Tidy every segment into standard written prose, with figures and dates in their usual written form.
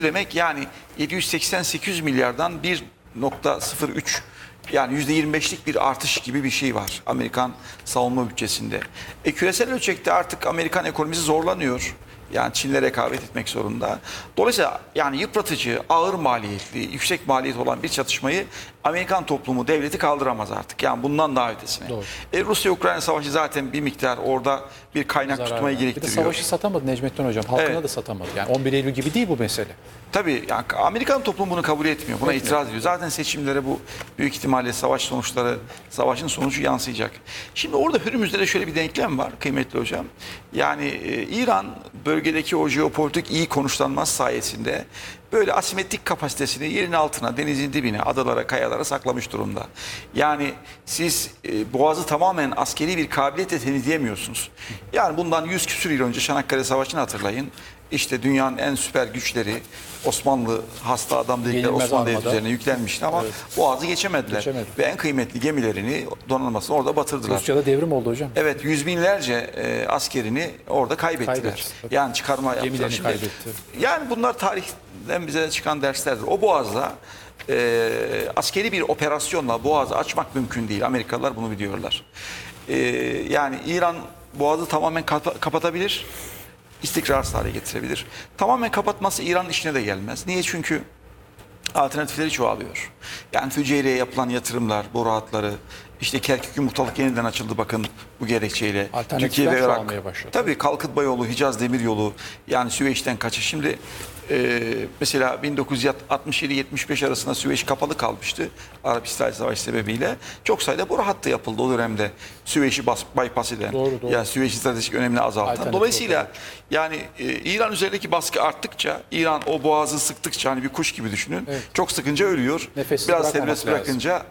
demek yani 780-800 milyardan 1,03 yani %25'lik bir artış gibi bir şey var Amerikan savunma bütçesinde. Küresel ölçekte artık Amerikan ekonomisi zorlanıyor. Yani Çin'le rekabet etmek zorunda. Dolayısıyla yani yıpratıcı, ağır maliyetli, yüksek maliyet olan bir çatışmayı Amerikan toplumu, devleti kaldıramaz artık. Yani bundan daha ötesine. Rusya-Ukrayna savaşı zaten bir miktar orada bir kaynak tutmayı gerektiriyor. Bir de savaşı satamadı Necmettin Hocam. Halkına da satamadı. Yani 11 Eylül gibi değil bu mesele. Tabii yani Amerikan toplumu bunu kabul etmiyor. Buna itiraz ediyor. Zaten seçimlere bu büyük ihtimalle savaş sonuçları, savaşın sonucu yansıyacak. Şimdi orada Hürmüz'de de şöyle bir denklem var kıymetli hocam. Yani İran bölgedeki o jeopolitik iyi konuşlanması sayesinde böyle asimetrik kapasitesini yerin altına, denizin dibine, adalara, kayalara saklamış durumda. Yani siz Boğaz'ı tamamen askeri bir kabiliyetle temizleyemiyorsunuz. Yani bundan 100 küsur yıl önce Çanakkale Savaşı'nı hatırlayın. İşte dünyanın en süper güçleri Osmanlı hasta adam dedikleri Osmanlı devleti üzerine yüklenmişti ama Boğaz'ı geçemediler. Ve en kıymetli gemilerini, donanmasını orada batırdılar. Rusya'da devrim oldu hocam. Evet, yüz binlerce askerini orada kaybettiler. Yani çıkarma yaptılar. Şimdi, yani bunlar tarihten bize çıkan derslerdir. O Boğaz'da askeri bir operasyonla Boğaz'ı açmak mümkün değil. Amerikalılar bunu biliyorlar. Yani İran Boğaz'ı tamamen kapatabilir. İstikrarsız hale getirebilir. Tamamen kapatması İran'ın işine de gelmez. Niye? Çünkü alternatifleri çoğalıyor. Yani Füceyre'ye yapılan yatırımlar, boru hatları, işte Kerkük Yumurtalık yeniden açıldı bakın bu gerekçeyle. Türkiye ve Irak. Tabii Kalkıtma yolu, Hicaz Demir yolu, yani Süveyş'ten kaçış. Şimdi mesela 1967-75 arasında Süveyş kapalı kalmıştı. Arap-İsrail Savaşı sebebiyle. Çok sayıda boru hattı yapıldı o dönemde. Süveyş'i bypass eden, yani Süveyş'in stratejik önemini azaltan. Dolayısıyla yani İran üzerindeki baskı arttıkça, İran o boğazı sıktıkça, hani bir kuş gibi düşünün. Evet. Çok sıkınca ölüyor. Biraz serbest bırakınca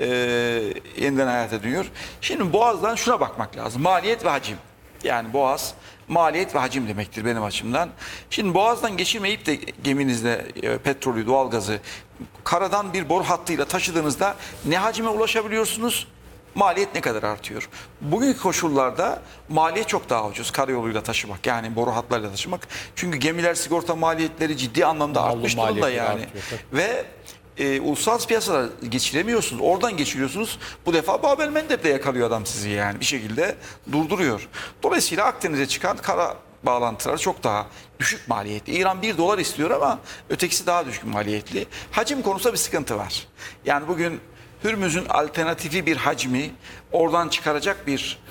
yeniden hayata dönüyor. Şimdi boğazdan şuna bakmak lazım. Maliyet ve hacim. Yani boğaz maliyet ve hacim demektir benim açımdan. Şimdi boğazdan geçirmeyip de geminizde petrolü, doğalgazı karadan bir boru hattıyla taşıdığınızda ne hacime ulaşabiliyorsunuz? Maliyet ne kadar artıyor? Bugünkü koşullarda maliyet çok daha ucuz karayoluyla taşımak, yani boru hatlarıyla taşımak. Çünkü gemiler sigorta maliyetleri ciddi anlamda artmış durumda yani. Ve uluslararası piyasalara geçiremiyorsunuz. Oradan geçiriyorsunuz. Bu defa Bab-el-Mendeb'de yakalıyor adam sizi yani. Bir şekilde durduruyor. Dolayısıyla Akdeniz'e çıkan kara bağlantıları çok daha düşük maliyetli. İran $1 istiyor ama ötekisi daha düşük maliyetli. Hacim konusunda bir sıkıntı var. Yani bugün Hürmüz'ün alternatifi bir hacmi, oradan çıkaracak bir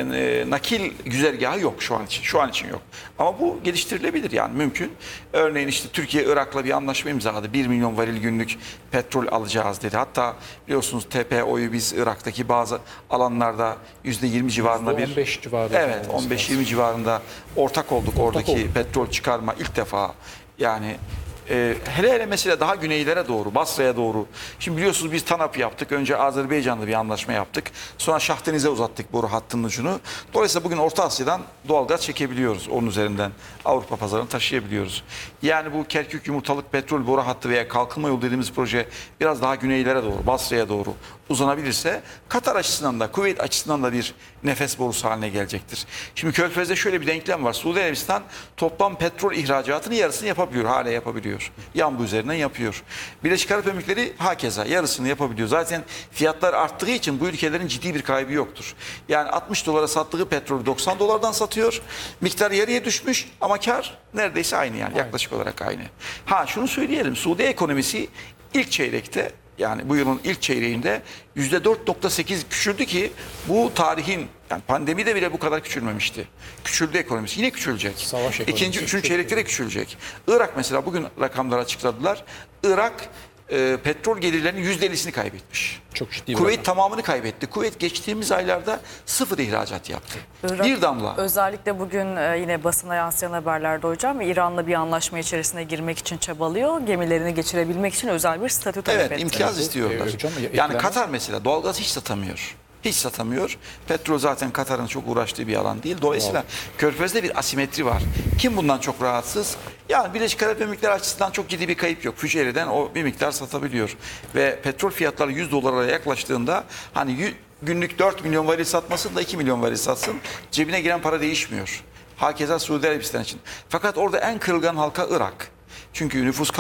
nakil güzergahı yok şu an için. Şu an için yok. Ama bu geliştirilebilir yani mümkün. Örneğin işte Türkiye Irak'la bir anlaşma imzaladı. 1 milyon varil günlük petrol alacağız dedi. Hatta biliyorsunuz TPO'yu biz Irak'taki bazı alanlarda %20 civarında bir %15 civarında. Evet, 15-20 civarında ortak olduk oradaki petrol çıkarma ilk defa. Yani hele hele mesela daha güneylere doğru, Basra'ya doğru. Şimdi biliyorsunuz biz TANAP yaptık. Önce Azerbaycan'la bir anlaşma yaptık. Sonra Şahdeniz'e uzattık boru hattının ucunu. Dolayısıyla bugün Orta Asya'dan doğalgaz çekebiliyoruz. Onun üzerinden Avrupa pazarını taşıyabiliyoruz. Yani bu Kerkük Yumurtalık petrol boru hattı veya kalkınma yolu dediğimiz proje biraz daha güneylere doğru, Basra'ya doğru uzanabilirse Katar açısından da, Kuveyt açısından da bir nefes borusu haline gelecektir. Şimdi Körfez'de şöyle bir denklem var. Suudi Arabistan toplam petrol ihracatının yarısını yapabiliyor, hala yapabiliyor. Yanbu üzerinden yapıyor. Birleşik Arap Emirlikleri hakeza yarısını yapabiliyor. Zaten fiyatlar arttığı için bu ülkelerin ciddi bir kaybı yoktur. Yani $60 sattığı petrolü $90'dan satıyor. Miktar yarıya düşmüş ama kar neredeyse aynı yani yaklaşık olarak aynı. Ha şunu söyleyelim. Suudi ekonomisi ilk çeyrekte, yani bu yılın ilk çeyreğinde %4,8 küçüldü ki bu tarihin, yani pandemide bile bu kadar küçülmemişti. Küçüldü ekonomisi. Yine küçülecek. İkinci, üçüncü çeyrekte de küçülecek. Irak mesela bugün rakamları açıkladılar. Irak petrol gelirlerinin %50'sini kaybetmiş. Çok ciddi. Kuveyt tamamını kaybetti. Kuveyt geçtiğimiz aylarda sıfır ihracat yaptı. Irak, bir damla. Özellikle bugün yine basına yansıyan haberlerde hocam İran'la bir anlaşma içerisine girmek için çabalıyor. Gemilerini geçirebilmek için özel bir statü talep etti. Evet, imtiyaz istiyorlar. Yani Katar mesela doğalgaz hiç satamıyor. Hiç satamıyor. Petrol zaten Katar'ın çok uğraştığı bir alan değil. Dolayısıyla Körfez'de bir asimetri var. Kim bundan çok rahatsız? Yani Birleşik Arap Emirlikleri açısından çok ciddi bir kayıp yok. Füceyre'den o bir miktar satabiliyor. Ve petrol fiyatları $100'lara yaklaştığında hani günlük 4 milyon varil satmasın da 2 milyon varil satsın. Cebine giren para değişmiyor. Hakeza Suudi Arabistan için. Fakat orada en kırılgan halka Irak. Çünkü nüfus